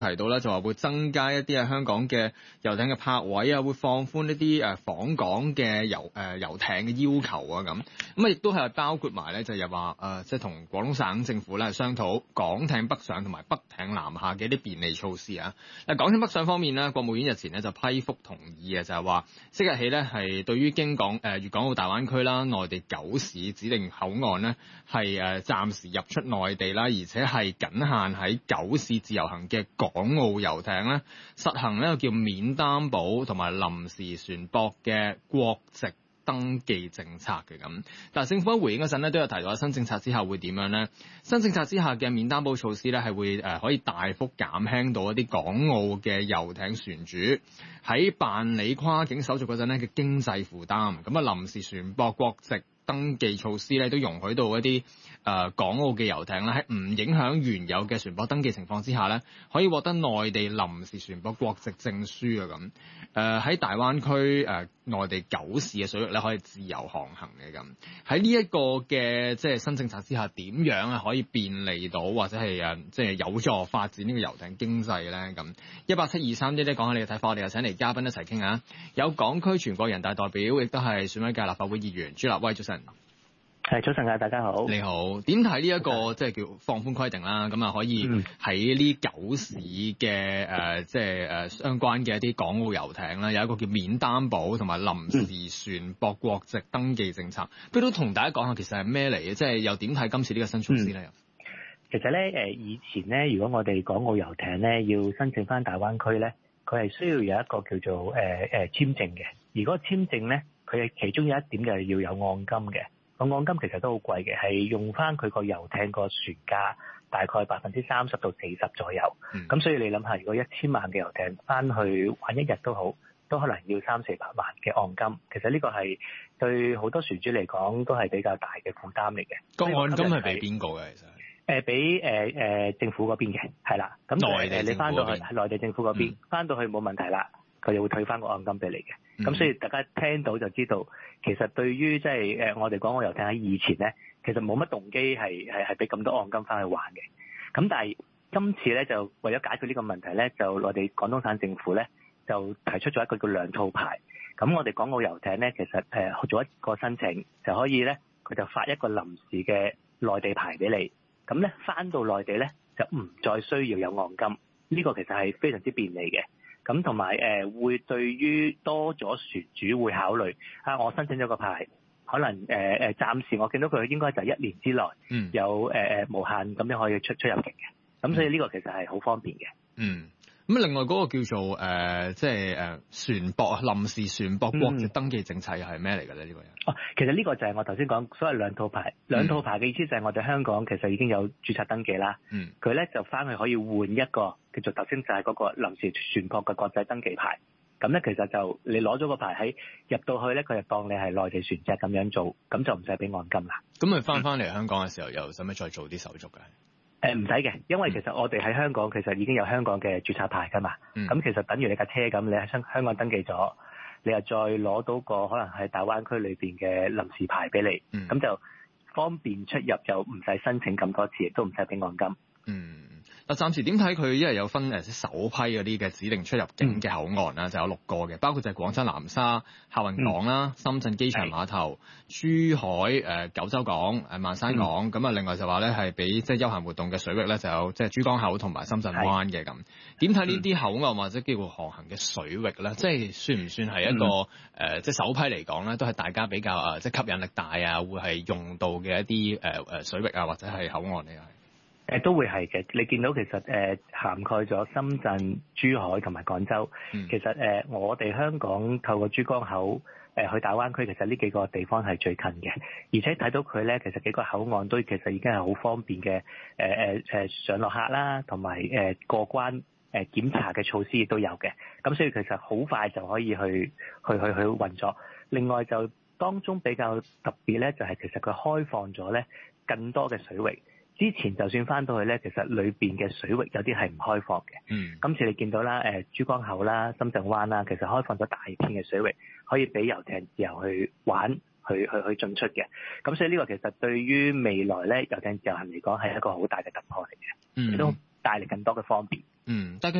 提到咧，就話會增加一啲香港嘅遊艇嘅泊位啊，會放寬一啲訪港嘅遊艇嘅要求啊，咁亦都係包括埋咧，就係話即係同廣東省政府咧商討港艇北上同埋北艇南下嘅一啲便利措施啊。港艇北上方面呢，國務院日前呢就批覆同意啊，就係話即日起呢係對於經粵港澳大灣區啦、內地9市指定口岸呢係暫時入出內地啦，而且係僅限喺9市自由行嘅港澳遊艇咧，實行呢個叫免擔保同埋臨時船舶嘅國籍登記政策嘅咁。但係政府喺回應嗰陣咧，都有提到新政策之後會點樣呢？新政策之下嘅免擔保措施咧，係會可以大幅減輕到一啲港澳嘅遊艇船主喺辦理跨境手續嗰陣咧嘅經濟負擔。咁臨時船舶國籍登記措施咧，都容許到一啲港澳嘅遊艇咧，喺唔影響原有嘅船舶登記情況之下咧，可以獲得內地臨時船舶國籍證書啊咁。喺大灣區內地9市嘅水域咧，可以自由航行嘅咁。喺呢一個嘅即係新政策之下，點樣可以便利到或者係即係有助發展呢個遊艇經濟咧咁？18723呢，講下你嘅睇法，我哋又請嚟嘉賓一齊傾下。有港區全國人大代表，亦都係選委界立法會議員朱立威，早晨。 係早晨啊，大家好。 你好，點睇呢一個即係叫放寬規定啦？咁可以喺呢9市嘅即係相關嘅一啲港澳遊艇啦，有一個叫免擔保同埋臨時船舶國籍登記政策。不如都同大家講下，其實係咩嚟嘅？即係又點睇今次呢個新措施咧？ 其實咧以前咧，如果我哋港澳遊艇咧要申請翻大灣區咧，佢係需要有一個叫做簽證嘅。而嗰個簽證咧，佢係其中有一點就係要有按金嘅。個按金其實都好貴嘅，係用翻佢個遊艇個船價大概30%到40%左右。咁所以你諗下，如果1000萬嘅遊艇翻去玩一日都好，都可能要300-400萬嘅按金。其實呢個係對好多船主嚟講都係比較大嘅負擔嚟嘅。 個按金係俾邊個嘅？其實俾政府嗰邊嘅，係啦。咁你翻到去內地政府嗰邊，翻到去冇問題啦，佢就會退翻個按金俾你嘅。咁所以大家聽到就知道，其實對於即係我哋港澳遊艇喺以前咧，其實冇乜動機係俾咁多按金翻去玩嘅。咁但係今次咧就為咗解決呢個問題咧，就內地廣東省政府咧就提出咗一個叫兩套牌。咁我哋港澳遊艇咧，其實做一個申請就可以咧，佢就發一個臨時嘅內地牌俾你。咁咧翻到內地咧就唔再需要有按金。呢個其實係非常之便利嘅。咁同埋會對於多咗船主會考慮我申請咗個牌，可能暫時我見到佢應該就1年之內有無限咁樣可以出入境嘅。咁所以呢個其實係好方便嘅。 咁另外嗰個叫做即係船舶啊，臨時船舶國籍登記政策又係咩嚟嘅咧？呢個人其實呢個就係我頭先講所謂兩套牌。兩套牌嘅意思就係我哋香港其實已經有註冊登記啦。佢咧就翻去可以換一個叫做頭先就係嗰個臨時船舶嘅國際登記牌。咁咧其實就你攞咗個牌喺入到去咧，佢就當你係內地船隻咁樣做，咁就唔使俾按金啦。 咁佢翻嚟香港嘅時候，又使唔使再做啲手續嘅？ 唔使嘅，因為其實我哋喺香港其實已經有香港嘅註冊牌噶嘛。咁其實等於你架車咁，你喺香港登記咗，你又再攞到個可能係大灣區裏邊嘅臨時牌俾你，咁就方便出入，就唔使申請咁多次，亦都唔使俾按金。 暫時點睇佢？因為有分首批嗰啲嘅指定出入境嘅口岸啦，就有6個嘅，包括就係廣州南沙客運港啦、深圳機場碼頭、珠海九州港、萬山港。咁另外就話咧係俾即係休閒活動嘅水域咧，就有即係珠江口同埋深圳灣嘅咁。點睇呢啲口岸或者叫做航行嘅水域咧？即係算唔算係一個即係首批嚟講咧，都係大家比較即係吸引力大啊，會係用到嘅一啲水域啊，或者係口岸嚟嘅？ 都會係嘅。你見到其實涵蓋咗深圳、珠海同埋廣州。其實我哋香港透過珠江口去大灣區，其實呢幾個地方係最近嘅，而且睇到佢咧，其實幾個口岸都其實已經係好方便嘅上落客啦，同埋過關檢查嘅措施亦都有嘅。咁所以其實好快就可以去運作。另外就當中比較特別咧，就係其實佢開放咗咧更多嘅水域。之前就算翻到去咧，其實裏邊嘅水域有啲係唔開放嘅。今次你見到啦，珠江口啦、深圳灣啦，其實開放咗大片嘅水域，可以俾遊艇自由去玩、去進出嘅。咁所以呢個其實對於未來咧遊艇自由行嚟講係一個好大嘅突破嚟嘅，亦都帶嚟更多嘅方便。 但